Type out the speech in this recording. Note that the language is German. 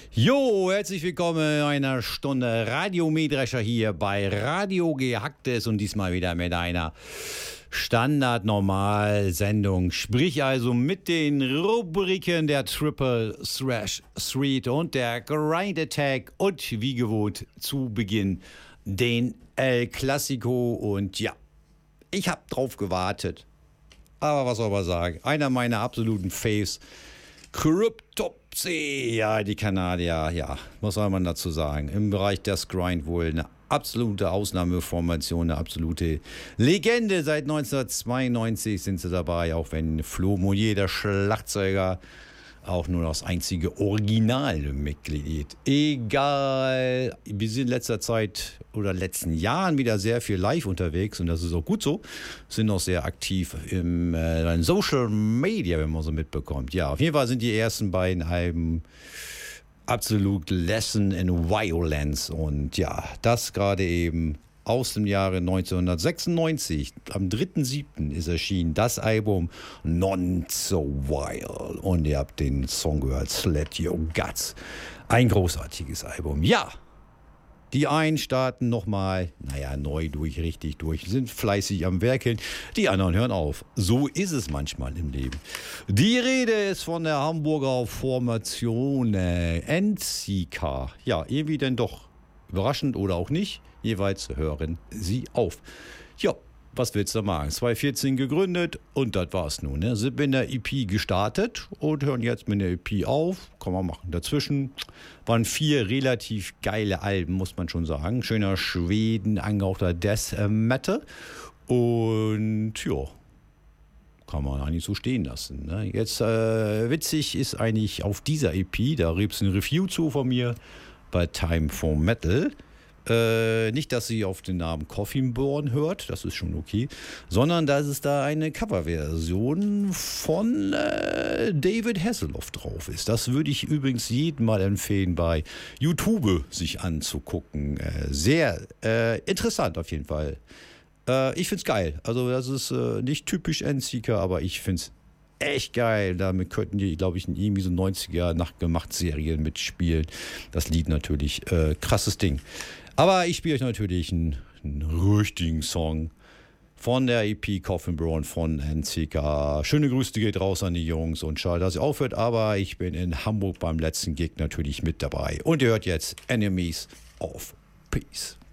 Jo, herzlich willkommen in einer Stunde Radio-Mähdrescher hier bei Radio Gehacktes und diesmal wieder mit einer Standard-Normal-Sendung. Sprich also mit den Rubriken der Triple Thrash Street und der Grind Attack und wie gewohnt zu Beginn den El Clasico. Und ja, ich habe drauf gewartet. Aber was soll man sagen? Einer meiner absoluten Faves, Cryptopsy, ja, die Kanadier, ja, was soll man dazu sagen? Im Bereich des Grind wohl eine absolute Ausnahmeformation, eine absolute Legende. Seit 1992 sind sie dabei, auch wenn Flo Mounier, der Schlagzeuger, auch nur das einzige Originalmitglied. Egal, wir sind in letzter Zeit oder letzten Jahren wieder sehr viel live unterwegs und das ist auch gut so. Sind auch sehr aktiv im Social Media, wenn man so mitbekommt. Ja, auf jeden Fall sind die ersten beiden Alben absolut Lesson in Violence und ja, das gerade eben aus dem Jahre 1996. Am 3.7. ist erschienen das Album Not So Wild. Und ihr habt den Song gehört, Slit Your Guts. Ein großartiges Album. Ja, die einen starten nochmal, neu richtig durch, sind fleißig am Werkeln. Die anderen hören auf. So ist es manchmal im Leben. Die Rede ist von der Hamburger Formation NCK. Ja, irgendwie denn doch. Überraschend oder auch nicht, jeweils hören sie auf. Ja, was willst du machen? 2014 gegründet und das war's nun. Ne? Sind mit der EP gestartet und hören jetzt mit der EP auf. Kann man machen. Dazwischen waren 4 relativ geile Alben, muss man schon sagen. Schöner Schweden, angehauchter Death Metal. Und ja, kann man eigentlich so stehen lassen. Ne? Jetzt witzig ist eigentlich auf dieser EP, da gibt es ein Review zu von mir, bei Time for Metal. Nicht, dass sie auf den Namen Coffin Born hört, das ist schon okay, sondern dass es da eine Coverversion von David Hasselhoff drauf ist. Das würde ich übrigens jedem mal empfehlen, bei YouTube sich anzugucken. Sehr interessant auf jeden Fall. Ich finde es geil. Also das ist nicht typisch NCK, aber ich finde es echt geil. Damit könnten die, glaube ich, in irgendwie so 90er Nachtgemacht-Serien mitspielen. Das Lied natürlich, krasses Ding. Aber ich spiele euch natürlich einen richtigen Song von der EP Coffin Born von NCK. Schöne Grüße geht raus an die Jungs und schade, dass ihr aufhört, aber ich bin in Hamburg beim letzten Gig natürlich mit dabei. Und ihr hört jetzt Enemies of Peace.